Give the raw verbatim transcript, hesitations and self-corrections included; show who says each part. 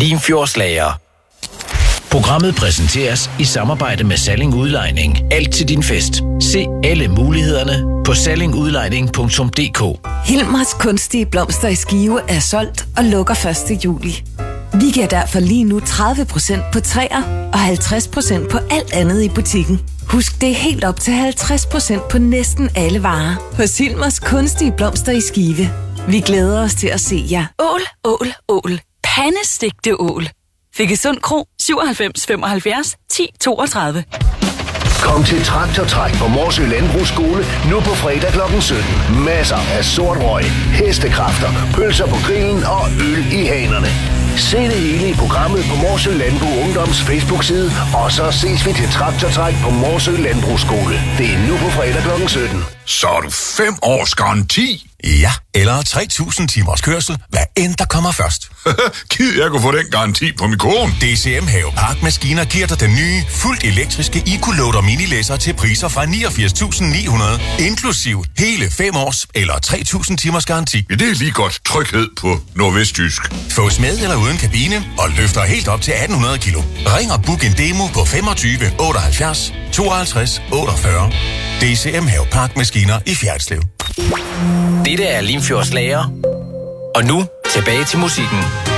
Speaker 1: Limfjordslager. Programmet præsenteres i samarbejde med Salling Udlejning. Alt til din fest. Se alle mulighederne på salling udlejning punktum d k.
Speaker 2: Hilmers kunstige blomster i Skive er solgt og lukker første juli. Vi giver derfor lige nu tredive procent på træer og halvtreds procent på alt andet i butikken. Husk, det er helt op til halvtreds procent på næsten alle varer hos Hilmers kunstige blomster i Skive. Vi glæder os til at se jer.
Speaker 3: Ål, ål, ål. Pandestegte ål. Fikkesund Kro syvoghalvfems femoghalvfjerds ti toogtredive.
Speaker 4: Kom til Traktortræk på Morsø Landbrugsskole nu på fredag klokken sytten. Masser af sort røg, hestekræfter, pølser på grillen og øl i hanerne. Se det hele i programmet på Morsø Landbrug Ungdoms Facebook-side, og så ses vi til Traktortræk på Morsø Landbrugsskole. Det er nu på fredag klokken sytten.
Speaker 5: Så er du fem års garanti?
Speaker 6: Ja, eller tre tusind timers kørsel, hvad end der kommer først.
Speaker 5: Gid jeg kunne få den garanti på min kone.
Speaker 6: D C M Havepark Maskiner giver dig den nye, fuldt elektriske EcoLoader minilæsser til priser fra niogfirs tusind ni hundrede, inklusiv hele fem års eller tre tusind timers garanti.
Speaker 5: Ja, det er lige godt tryghed på nordvestjysk.
Speaker 6: Fås med eller uden kabine og løfter helt op til atten hundrede kilo. Ring og book en demo på femogtyve otteoghalvfjerds tooghalvtreds otteogfyrre. D C M Havepark Maskiner i Fjerdslev.
Speaker 1: Dette er Limfjordslager. Og nu tilbage til musikken.